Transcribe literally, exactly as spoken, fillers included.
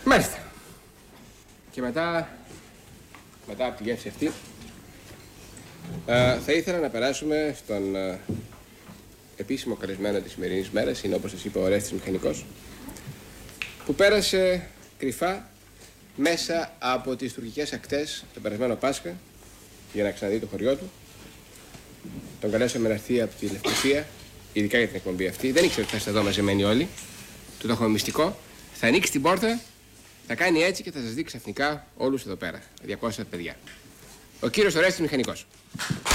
Μάλιστα. Και μετά, μετά από τη γεύση αυτή, ε, θα ήθελα να περάσουμε στον ε, επίσημο καλεσμένο της σημερινής μέρας. Είναι, όπως σας είπα, ο Ορέστης Μηχανικός, που πέρασε κρυφά μέσα από τις τουρκικές ακτές τον περασμένο Πάσχα για να ξαναδεί το χωριό του. Τον καλέσαμε να έρθει από τη Λευκοσία, ειδικά για την εκπομπή αυτή. Δεν ήξερε ότι θα είστε εδώ μαζεμένοι όλοι. Του το έχουμε μυστικό. Θα ανοίξει την πόρτα, θα κάνει έτσι και θα σας δει ξαφνικά όλους εδώ πέρα. διακόσια παιδιά. Ο κύριος Ορέστης Μηχανικός.